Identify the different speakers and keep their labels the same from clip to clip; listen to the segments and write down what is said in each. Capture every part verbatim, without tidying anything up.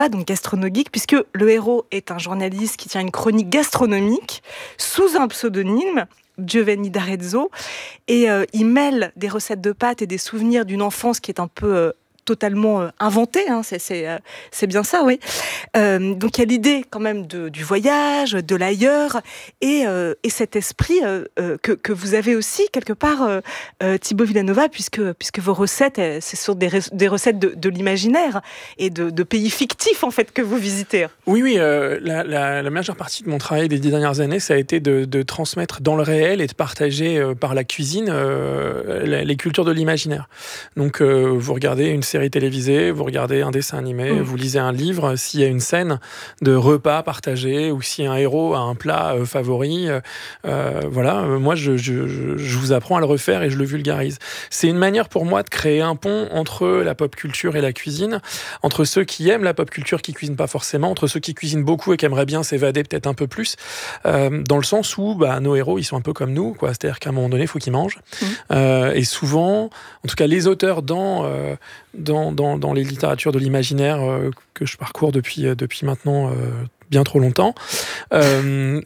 Speaker 1: donc gastronogeek, puisque le héros est un journaliste qui tient une chronique gastronomique sous un pseudonyme, Giovanni d'Arezzo, et euh, il mêle des recettes de pâtes et des souvenirs d'une enfance qui est un peu euh, totalement euh, inventée, hein, c'est, c'est, euh, c'est bien ça, oui. Euh, donc il y a l'idée quand même de, du voyage, de l'ailleurs, et, euh, et cet esprit euh, euh, que, que vous avez aussi quelque part, euh, euh, Thibaut Villanova, puisque, puisque vos recettes, c'est sur des, des recettes de, de l'imaginaire et de, de pays fictifs en fait que vous visitez.
Speaker 2: Oui, oui, euh, la, la, la majeure partie de mon travail des dix dernières années, ça a été de, de transmettre dans le réel et de partager euh, par la cuisine euh, les, les cultures de l'imaginaire. Donc euh, vous regardez une série télévisée, vous regardez un dessin animé, mmh. vous lisez un livre, s'il y a une scène de repas partagé ou si un héros a un plat euh, favori, euh, voilà, euh, moi je, je, je vous apprends à le refaire et je le vulgarise. C'est une manière pour moi de créer un pont entre la pop culture et la cuisine, entre ceux qui aiment la pop culture qui cuisinent pas forcément, entre ceux qui cuisinent beaucoup et qui aimeraient bien s'évader peut-être un peu plus, euh, dans le sens où bah, nos héros ils sont un peu comme nous, quoi. C'est-à-dire qu'à un moment donné il faut qu'ils mangent. Mmh. Euh, et souvent, en tout cas les auteurs dans euh, Dans, dans, dans les littératures de l'imaginaire euh, que je parcours depuis, euh, depuis maintenant euh, bien trop longtemps. Euh,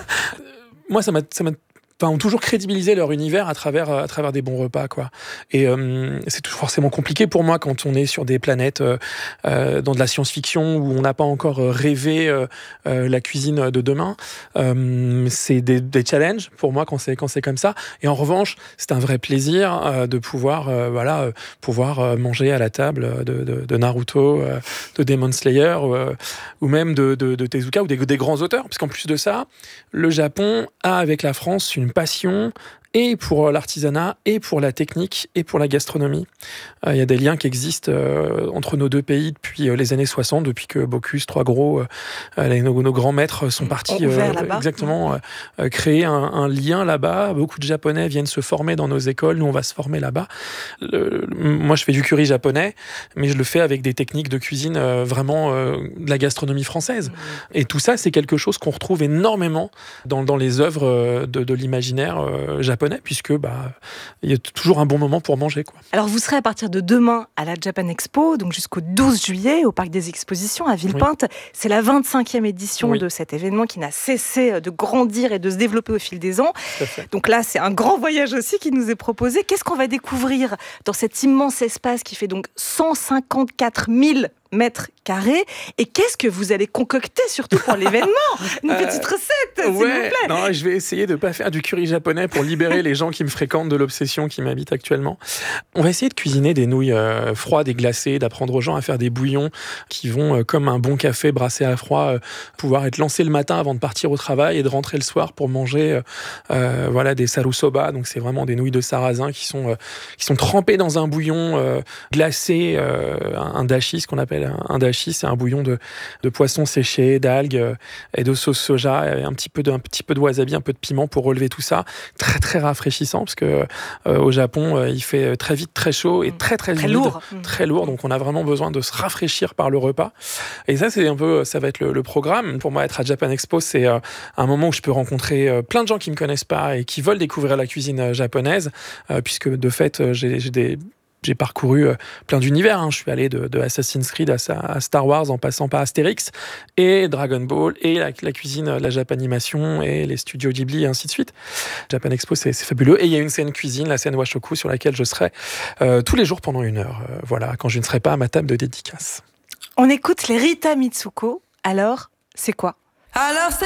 Speaker 2: moi, ça m'a, ça m'a Enfin, ont toujours crédibilisé leur univers à travers, à travers des bons repas, quoi. Et euh, c'est toujours forcément compliqué pour moi quand on est sur des planètes euh, euh, dans de la science-fiction où on n'a pas encore rêvé euh, euh, la cuisine de demain. Euh, c'est des, des challenges pour moi quand c'est, quand c'est comme ça. Et en revanche, c'est un vrai plaisir euh, de pouvoir, euh, voilà, euh, pouvoir euh, manger à la table de, de, de Naruto, euh, de Demon Slayer, euh, ou même de, de, de Tezuka ou des, des grands auteurs. Parce qu'en plus de ça, le Japon a avec la France une passion et pour l'artisanat, et pour la technique, et pour la gastronomie. Il euh, y a des liens qui existent euh, entre nos deux pays depuis euh, les années soixante, depuis que Bocuse, Trois Gros, euh, les, nos, nos grands maîtres sont partis
Speaker 1: euh,
Speaker 2: exactement euh, euh, créer un, un lien là-bas. Beaucoup de Japonais viennent se former dans nos écoles, nous on va se former là-bas. Le, moi je fais du curry japonais, mais je le fais avec des techniques de cuisine euh, vraiment euh, de la gastronomie française. Mmh. Et tout ça, c'est quelque chose qu'on retrouve énormément dans, dans les œuvres de, de l'imaginaire euh, japonais, puisque bah il y a toujours un bon moment pour manger, quoi.
Speaker 1: Alors vous serez à partir de demain à la Japan Expo, donc jusqu'au douze juillet au Parc des Expositions à Villepinte. Oui. C'est la vingt-cinquième édition oui. de cet événement qui n'a cessé de grandir et de se développer au fil des ans. Donc là, c'est un grand voyage aussi qui nous est proposé. Qu'est-ce qu'on va découvrir dans cet immense espace qui fait donc cent cinquante-quatre mille mètres carrés, et qu'est-ce que vous allez concocter surtout pour l'événement? Une euh, petite recette, s'il
Speaker 2: ouais,
Speaker 1: vous plaît.
Speaker 2: Non, je vais essayer de ne pas faire du curry japonais pour libérer les gens qui me fréquentent de l'obsession qui m'habite actuellement. On va essayer de cuisiner des nouilles euh, froides et glacées, d'apprendre aux gens à faire des bouillons qui vont, euh, comme un bon café brassé à froid, euh, pouvoir être lancés le matin avant de partir au travail et de rentrer le soir pour manger euh, euh, voilà, des sarusoba. Donc c'est vraiment des nouilles de sarrasin qui sont, euh, qui sont trempées dans un bouillon euh, glacé, euh, un dashi, ce qu'on appelle un dashi, c'est un bouillon de, de poisson séché, d'algues et de sauce soja, et un petit peu de, un petit peu de wasabi, un peu de piment pour relever tout ça. Très très rafraîchissant parce que euh, au Japon, euh, il fait très vite très chaud et très très,
Speaker 1: très
Speaker 2: humide,
Speaker 1: lourd,
Speaker 2: très lourd. Donc on a vraiment besoin de se rafraîchir par le repas. Et ça, c'est un peu, ça va être le, le programme. Pour moi, être à Japan Expo, c'est euh, un moment où je peux rencontrer euh, plein de gens qui me connaissent pas et qui veulent découvrir la cuisine japonaise, euh, puisque de fait, j'ai, j'ai des J'ai parcouru plein d'univers. Hein. Je suis allé de, de Assassin's Creed à, à Star Wars en passant par Astérix et Dragon Ball et la, la cuisine, la Japanimation et les studios Ghibli et ainsi de suite. Japan Expo, c'est, c'est fabuleux. Et il y a une scène cuisine, la scène Washoku, sur laquelle je serai euh, tous les jours pendant une heure. Euh, voilà, quand je ne serai pas à ma table de dédicace.
Speaker 1: On écoute les Rita Mitsuko. Alors, c'est quoi? Alors, c'est